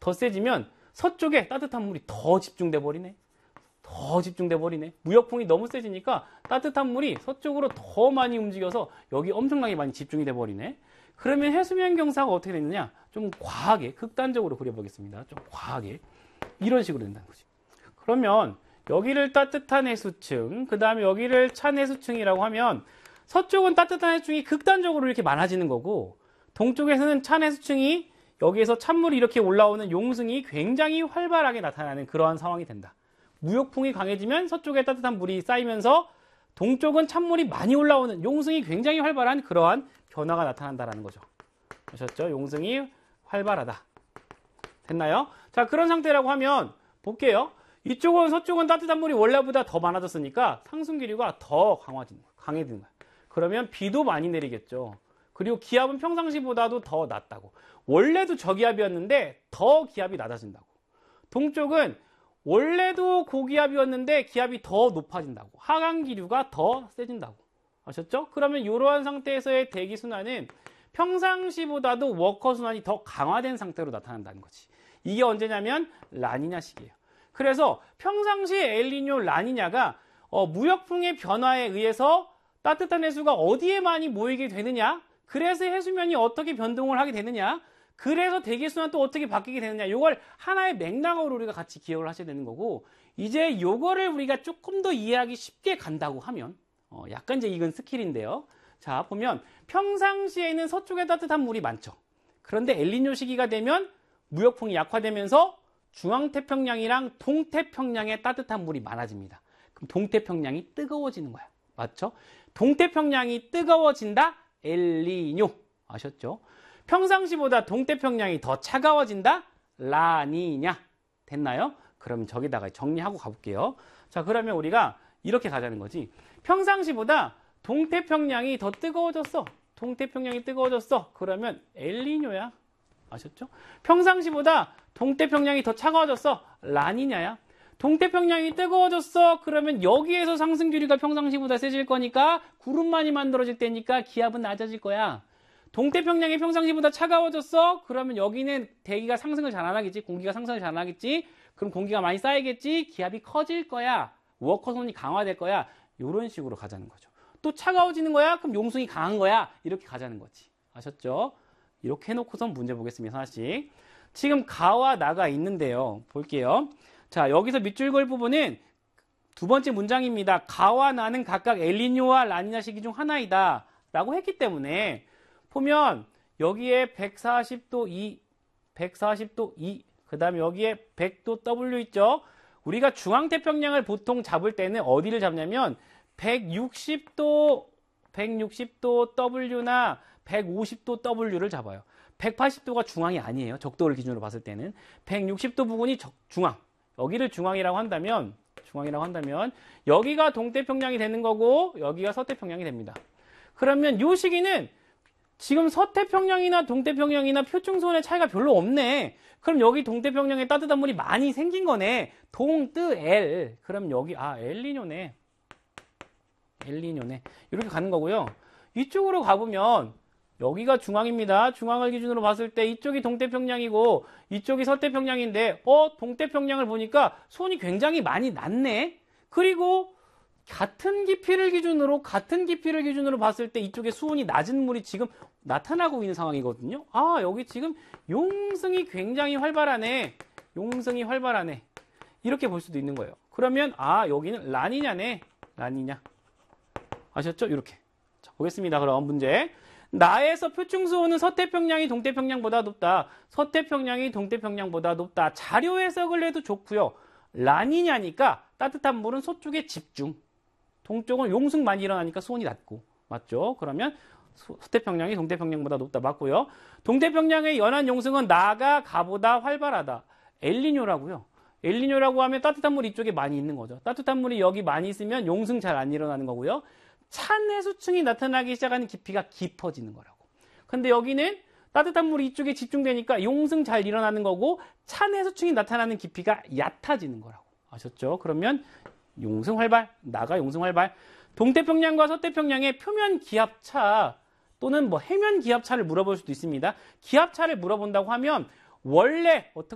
더 세지면 서쪽에 따뜻한 물이 더 집중돼 버리네. 더 집중돼 버리네. 무역풍이 너무 세지니까 따뜻한 물이 서쪽으로 더 많이 움직여서 여기 엄청나게 많이 집중이 돼 버리네. 그러면 해수면 경사가 어떻게 되느냐? 좀 과하게, 극단적으로 그려보겠습니다. 좀 과하게. 이런 식으로 된다는 거지. 그러면 여기를 따뜻한 해수층, 그 다음에 여기를 찬 해수층이라고 하면 서쪽은 따뜻한 해수층이 극단적으로 이렇게 많아지는 거고, 동쪽에서는 찬 해수층이 여기에서 찬물이 이렇게 올라오는 용승이 굉장히 활발하게 나타나는 그러한 상황이 된다. 무역풍이 강해지면 서쪽에 따뜻한 물이 쌓이면서 동쪽은 찬물이 많이 올라오는 용승이 굉장히 활발한 그러한 변화가 나타난다는 거죠. 아셨죠? 용승이 활발하다. 됐나요? 자, 그런 상태라고 하면 볼게요. 이쪽은 서쪽은 따뜻한 물이 원래보다 더 많아졌으니까 상승기류가 더 강해지는 거야. 그러면 비도 많이 내리겠죠. 그리고 기압은 평상시보다도 더 낮다고. 원래도 저기압이었는데 더 기압이 낮아진다고. 동쪽은 원래도 고기압이었는데 기압이 더 높아진다고. 하강기류가 더 세진다고. 아셨죠? 그러면 이러한 상태에서의 대기순환은 평상시보다도 워커순환이 더 강화된 상태로 나타난다는 거지. 이게 언제냐면 라니냐 시기예요. 그래서 평상시 엘니뇨, 라니냐가 무역풍의 변화에 의해서 따뜻한 해수가 어디에 많이 모이게 되느냐, 그래서 해수면이 어떻게 변동을 하게 되느냐, 그래서 대기순환 또 어떻게 바뀌게 되느냐, 이걸 하나의 맥락으로 우리가 같이 기억을 하셔야 되는 거고, 이제 이거를 우리가 조금 더 이해하기 쉽게 간다고 하면 약간 이제 이건 스킬인데요. 자, 보면 평상시에는 서쪽에 따뜻한 물이 많죠. 그런데 엘니뇨 시기가 되면 무역풍이 약화되면서 중앙태평양이랑 동태평양에 따뜻한 물이 많아집니다. 그럼 동태평양이 뜨거워지는 거야. 맞죠? 동태평양이 뜨거워진다? 엘니뇨. 아셨죠? 평상시보다 동태평양이 더 차가워진다? 라니냐. 됐나요? 그럼 저기다가 정리하고 가볼게요. 자, 그러면 우리가 이렇게 가자는 거지. 평상시보다 동태평양이 더 뜨거워졌어. 동태평양이 뜨거워졌어. 그러면 엘니뇨야. 아셨죠? 평상시보다 동태평양이 더 차가워졌어. 라니냐야. 동태평양이 뜨거워졌어. 그러면 여기에서 상승기류가 평상시보다 세질 거니까 구름만이 만들어질 때니까 기압은 낮아질 거야. 동태평양이 평상시보다 차가워졌어. 그러면 여기는 대기가 상승을 잘 안 하겠지. 공기가 상승을 잘 안 하겠지. 그럼 공기가 많이 쌓이겠지. 기압이 커질 거야. 워커선이 강화될 거야. 이런 식으로 가자는 거죠. 또 차가워지는 거야. 그럼 용승이 강한 거야. 이렇게 가자는 거지. 아셨죠? 이렇게 해놓고선 문제 보겠습니다. 하나씩. 지금 가와 나가 있는데요. 볼게요. 자, 여기서 밑줄 걸 부분은 두 번째 문장입니다. 가와 나는 각각 엘니뇨와 라니냐 시기 중 하나이다 라고 했기 때문에 보면 여기에 140도 2, 140도 2, 그 다음에 여기에 100도 W 있죠. 우리가 중앙태평양을 보통 잡을 때는 어디를 잡냐면 160도 W나 150도 W를 잡아요. 180도가 중앙이 아니에요. 적도를 기준으로 봤을 때는. 160도 부분이 중앙. 여기를 중앙이라고 한다면 여기가 동태평양이 되는 거고 여기가 서태평양이 됩니다. 그러면 이 시기는 지금 서태평양이나 동태평양이나 표충수온의 차이가 별로 없네. 그럼 여기 동태평양에 따뜻한 물이 많이 생긴 거네. 동뜨엘. 그럼 여기 엘니뇨네. 이렇게 가는 거고요. 이쪽으로 가보면 여기가 중앙입니다. 중앙을 기준으로 봤을 때 이쪽이 동태평양이고 이쪽이 서태평양인데 동태평양을 보니까 수온이 굉장히 많이 낮네. 그리고 같은 깊이를 기준으로 봤을 때 이쪽에 수온이 낮은 물이 지금 나타나고 있는 상황이거든요. 여기 지금 용승이 굉장히 활발하네. 이렇게 볼 수도 있는 거예요. 그러면 여기는 라니냐네. 라니냐. 아셨죠? 이렇게. 자, 보겠습니다. 그럼 문제. 나에서 표충수온은 서태평양이 동태평양보다 높다. 서태평양이 동태평양보다 높다. 자료 해석을 해도 좋고요. 라니냐니까 따뜻한 물은 서쪽에 집중. 동쪽은 용승 많이 일어나니까 수온이 낮고. 맞죠? 그러면 서태평양이 동태평양보다 높다. 맞고요. 동태평양의 연한 용승은 나가 가보다 활발하다. 엘니뇨라고요. 엘니뇨라고 하면 따뜻한 물이 이쪽에 많이 있는 거죠. 따뜻한 물이 여기 많이 있으면 용승 잘 안 일어나는 거고요. 찬 해수층이 나타나기 시작하는 깊이가 깊어지는 거라고. 근데 여기는 따뜻한 물이 이쪽에 집중되니까 용승 잘 일어나는 거고 찬 해수층이 나타나는 깊이가 얕아지는 거라고. 아셨죠? 그러면 용승 활발, 나가 용승 활발. 동태평양과 서태평양의 표면 기압차 또는 해면 기압차를 물어볼 수도 있습니다. 기압차를 물어본다고 하면 원래 어떻게